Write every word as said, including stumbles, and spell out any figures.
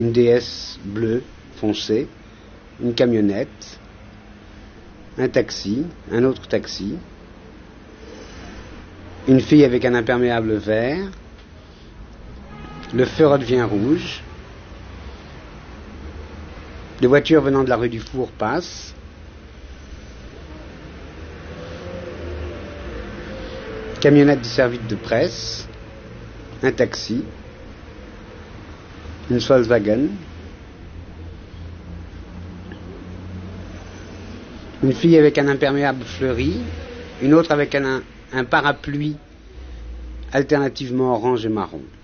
une D S bleue foncé, une camionnette, un taxi, un autre taxi, une fille avec un imperméable vert, le feu redevient rouge, les voitures venant de la rue du Four passent, camionnette du service de presse, un taxi, une Volkswagen, une fille avec un imperméable fleuri, une autre avec un, un parapluie alternativement orange et marron.